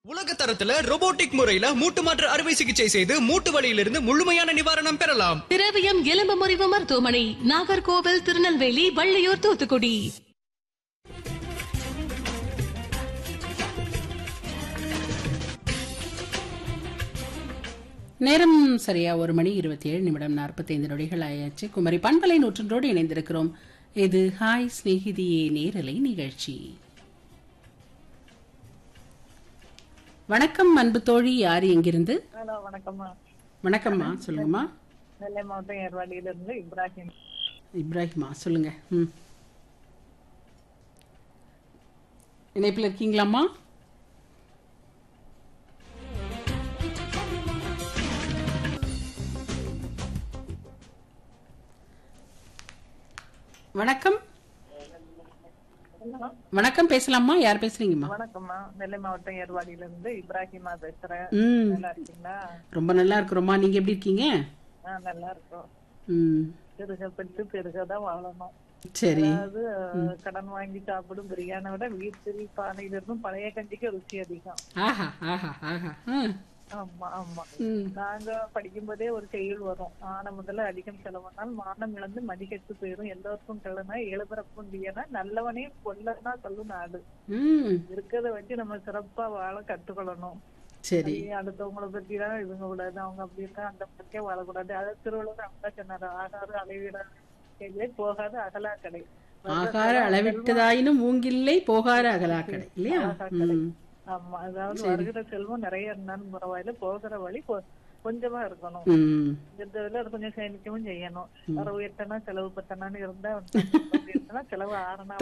உலக தரத்துல ரோபோட்டிக் முறையில மூட்டு மாற்று அறுவை சிகிச்சை செய்து மூட்டு வலியிலிருந்து முழுமையான நிவாரணம் பெறலாம். திரவியம் எலும்பு முறிவு மருத்துவமனை, நாகர்கோவில், திருநெல்வேலி, வள்ளியூர், தூத்துக்குடி. நேரம் சரியா 1:27 45 நொடிகள் ஆயாச்சு. குமரி பண்பலை நூற்றோடு இணைந்திருக்கிறோம். இது ஹாய் ஸ்நேகிதியே நேரலை நிகழ்ச்சி. வணக்கம் அன்பு தோழி, யாரு எங்கிருந்து? வணக்கம்மா. வணக்கம்மா, சொல்லுங்கம்மா. நெல்லை மாவட்டம் ஏர்வாடியில இருந்து இப்ராஹிம். இப்ராஹிமா, சொல்லுங்க. இணைப்பில் இருக்கீங்களாம்மா? வணக்கம். வணக்கம், பேசலாமா? யார் பேசுறீங்கம்மா? வணக்கம்மா. நெல்லை மாவட்டம் ஏர்வாடியில இருந்து இப்ராஹிமா பேசுறேன். நல்லா இருக்கீங்களா? ரொம்ப நல்லா இருக்கிறோம்மா. நீங்க எப்படி இருக்கீங்க? நல்லா இருக்கோம். பெருகப்பட்டு பெருகதான் வாழணும். சரி. அதாவது கடன் வாங்கி சாப்பிடும் பிரியாணை விட வீட்டு பானையில இருந்தும் பழைய கஞ்சிக்கு ருசி அதிகம். ஆஹா ஆஹா ஆஹா. ஆமா ஆமா. நாங்க படிக்கும் போதே ஒரு செய்யுள் வரும். ஆன முதல்ல அதிகம் செலவனால் மானம் இழந்து மதிக்கெட்டு போயிரும். எல்லோருக்கும் கெள்ளனா எழுபறப்பும் தீயனா நல்லவனே கொல்லனா சொல்லும் நாடு. இருக்கிறத வச்சு நம்ம சிறப்பா வாழ கத்துக்கொள்ளணும். சரி. அடுத்தவங்களை பத்தி தான் இவங்க கூடாது, அவங்க அப்படி இருக்கா, அந்த பத்தியே வாழக்கூடாது. அதை திருவள்ளுவர் அவங்க சொன்னாரு, ஆகாறு அளவிட போகாத அகலா கடை, ஆகார அளவிட்டதாயினும் மூங்கில்லை போகார அகலா கடை இல்லையா? ஆமா. அதாவது வருகிற செல்வம் நிறைய இருந்தாலும் பரவாயில்ல, போகிற வழி கொஞ்சமா இருக்கணும். இந்த கொஞ்சம் சேமிக்கவும் செய்யணும். வரவு எட்டனா செலவு பத்தனான்னு இருந்தா செலவு ஆறனா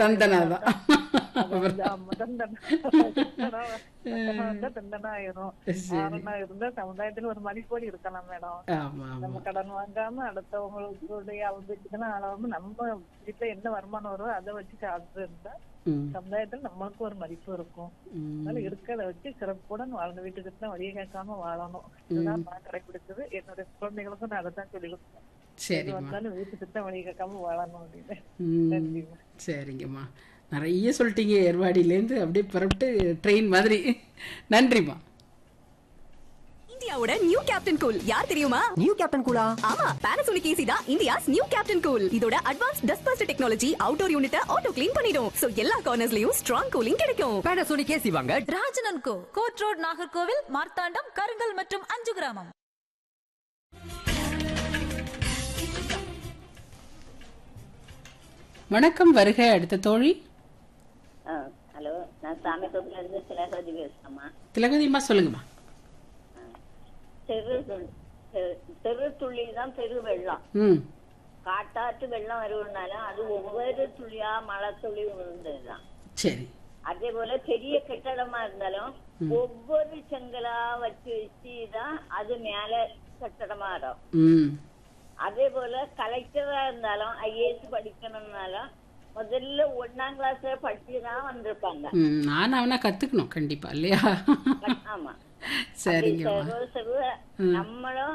தண்டனா ஆயிரும். ஆறனா இருந்தா சமுதாயத்துல ஒரு மதிப்போடு இருக்கலாம் மேடம். நம்ம கடன் வாங்காம அடுத்தவங்களுடைய அவசியத்துக்கெல்லாம் ஆளாம நம்ம வீட்டுல என்ன வருமானம் வருதோ அதை வச்சு சாப்பிட்டு இருந்தா சமுதாயத்துல நம்மளுக்கும் ஒரு மதிப்பு இருக்கும். அதனால இருக்கிறத வச்சு சிறப்புடன் வாழ்ந்த வீட்டுக்கு வழியை கேட்காம வாழணும். இதுதான் நான் கடைபிடிச்சது. என்னுடைய குழந்தைகளுக்கும் நான் அதைத்தான் சொல்லி கொடுத்தேன். வந்தாலும் வீட்டுக்கு தான் வழியை கேட்காம வாழணும் அப்படின்னு. சரிங்கம்மா, நிறைய சொல்லிட்டீங்க. ஏர்வாடியிலேருந்து அப்படியே புறப்பட்டு ட்ரெயின் மாதிரி. நன்றிம்மா. இந்தியாவோட நியூ கேப்டன் கூல் யார் தெரியுமா? நியூ கேப்டன் கூலா? ஆமா, Panasonic AC தான் இந்தியாஸ் நியூ கேப்டன் கூல். இதோட advanced dust first technology outdoor யூனிட்ட auto clean பண்ணிடும். சோ எல்லா கார்னர்ஸ்லயும் ஸ்ட்ராங் கூலிங் கிடைக்கும். Panasonic AC வாங்க. ராஜன் & கோ, கோட் ரோட், நாகர்கோவில், மார்த்தாண்டம், கருங்கல் மற்றும் 5 கிராமம். வணக்கம், வருக. அடுத்த தோழி. ஹலோ, நான் சாமித்தோப்புல இருந்து திலகவதி பேசுறேம்மா. திலகவதிமா, சொல்லுங்கம்மா. தெரு துள்ளி தான் பெரு வெள்ளம். காட்டாற்று வெள்ளம் வருவதுனாலும் அது ஒவ்வொரு துளியா மழை துளி விழுந்ததுதான். சரி. அதே போல பெரிய கட்டடமா இருந்தாலும் ஒவ்வொரு செங்கலா வச்சு தான் அது மேல கட்டடமா இருக்கும். அதே போல கலெக்டரா இருந்தாலும் ஐஏஎஸ் படிக்கணும்னாலும் முதல்ல 1ஆம் கிளாஸ்ல படிச்சுதான் வந்திருப்பாங்க. நான் அவனா கத்துக்கணும் கண்டிப்பா இல்லையா? ஆமா. சரிங்க. நம்மளும்